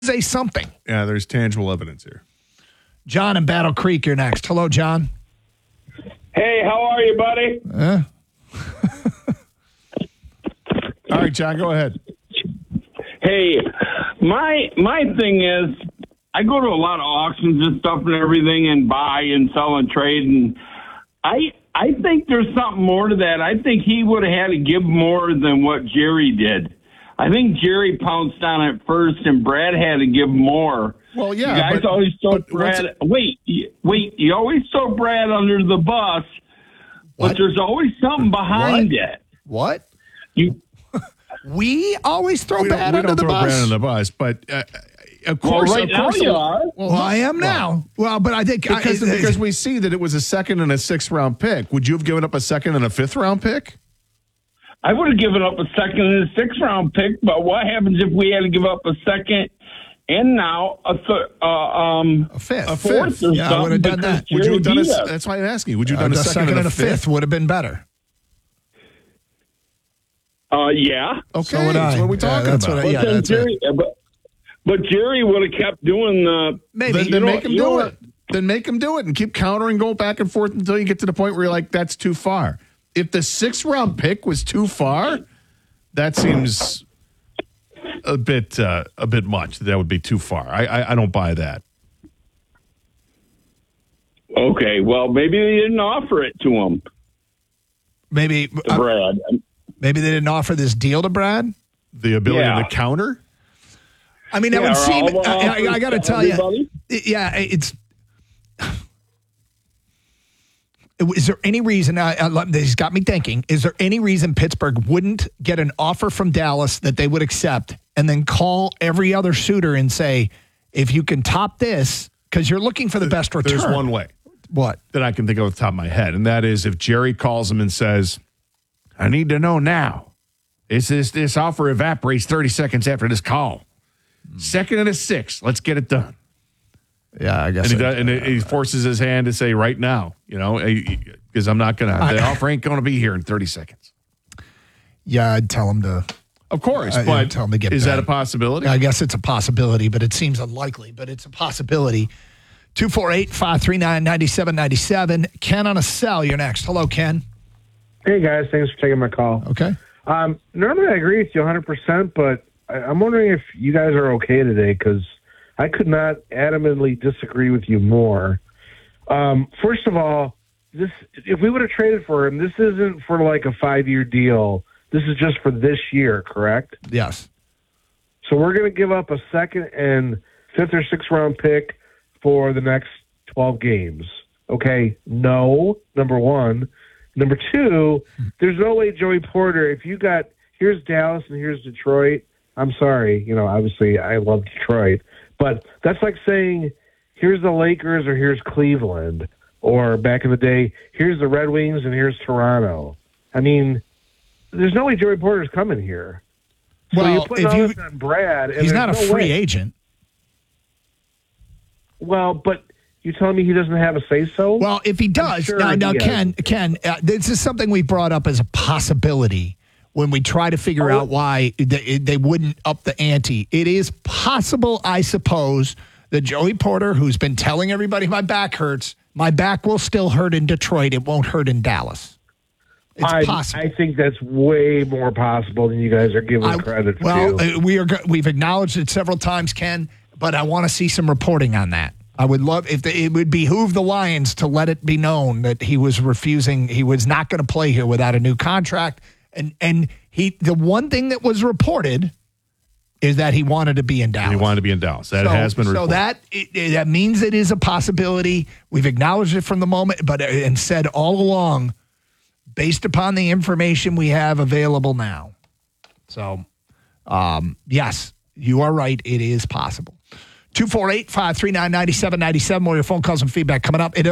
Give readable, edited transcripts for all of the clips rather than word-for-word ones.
say something. Yeah, there's tangible evidence here. John in Battle Creek, you're next. Hello, John. Hey, how are you, buddy? All right, John, go ahead. Hey, my thing is, I go to a lot of auctions and stuff and everything and buy and sell and trade, and I think there's something more to that. I think he would have had to give more than what Jerry did. I think Jerry pounced on it first, and Brad had to give more. Well, yeah. You guys always throw Brad. Wait. You always throw Brad under the bus, but there's always something behind it. What? You. We always throw Brad under the bus. We don't throw Brad under the bus, but of course, well, right now you are. Well, I am now. Well, but I think because we see that it was a second and a sixth round pick. Would you have given up a second and a fifth round pick? I would have given up a second and a sixth round pick, but what happens if we had to give up a second and now a fifth, a fourth? Or I would have done that. Would you have done that's why I'm asking. Would you have done a second and a fifth? Would have been better. Yeah. Okay. So would I. That's what we're talking about. That's Jerry, but Jerry would have kept doing the. Maybe then make him do it. Then make him do it and keep countering, go back and forth until you get to the point where you're like, that's too far. If the sixth round pick was too far, that seems a bit much. That would be too far. I don't buy that. Okay, well, maybe they didn't offer it to him. Maybe Brad. Maybe they didn't offer this deal to Brad. The ability to counter. I mean, that would seem. I got to tell you, yeah, it's. Is there any reason, this got me thinking, is there any reason Pittsburgh wouldn't get an offer from Dallas that they would accept and then call every other suitor and say, if you can top this, because you're looking for the best return. There's one way. What? That I can think of off the top of my head, and that is if Jerry calls him and says, I need to know now. This offer evaporates 30 seconds after this call. Second and a sixth. Let's get it done. Yeah, I guess. And he forces his hand to say right now, because I'm not going to, the offer ain't going to be here in 30 seconds. Yeah, I'd tell him to. Of course, but tell him to get is back. that a possibility? I guess it's a possibility, but it seems unlikely, but it's a possibility. 248-539-9797. Ken on a cell, you're next. Hello, Ken. Hey, guys. Thanks for taking my call. Okay. Normally I agree with you 100%, but I'm wondering if you guys are okay today because I could not adamantly disagree with you more. First of all, if we would have traded for him, this isn't for like a 5-year deal. This is just for this year, correct? Yes. So we're going to give up a second and fifth or sixth round pick for the next 12 games. Okay? No, number one. Number two, there's no way Joey Porter, here's Dallas and here's Detroit. I'm sorry, obviously I love Detroit. But that's like saying, here's the Lakers or here's Cleveland. Or back in the day, here's the Red Wings and here's Toronto. I mean, there's no way Joey Porter's coming here. So Well, you're putting all this on Brad. And he's not a free way. agent. Well, but you telling me he doesn't have a say-so? Well, if he does, sure now, he Ken, this is something we brought up as a possibility when we try to figure out why they wouldn't up the ante. It is possible, I suppose, that Joey Porter, who's been telling everybody my back hurts, my back will still hurt in Detroit. It won't hurt in Dallas. It's possible. I think that's way more possible than you guys are giving credit for. Well, we've acknowledged it several times, Ken, but I want to see some reporting on that. I would love it would behoove the Lions to let it be known that he was refusing. He was not going to play here without a new contract. And the one thing that was reported is that he wanted to be in Dallas. He wanted to be in Dallas. That has been reported. So that means it is a possibility. We've acknowledged it from the moment, and said all along, based upon the information we have available now. So, yes, you are right. It is possible. 248-539-9797. More of your phone calls and feedback coming up. It's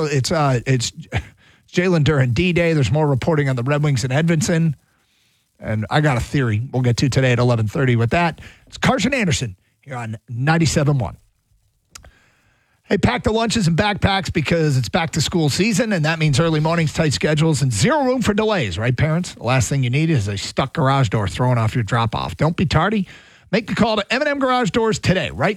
Jalen Duren D-Day. There's more reporting on the Red Wings in Edmonton. And I got a theory we'll get to today at 11:30 with that. It's Carson Anderson here on 97.1. Hey, pack the lunches and backpacks because it's back to school season, and that means early mornings, tight schedules, and zero room for delays, right, parents? The last thing you need is a stuck garage door throwing off your drop-off. Don't be tardy. Make the call to M&M Garage Doors today, right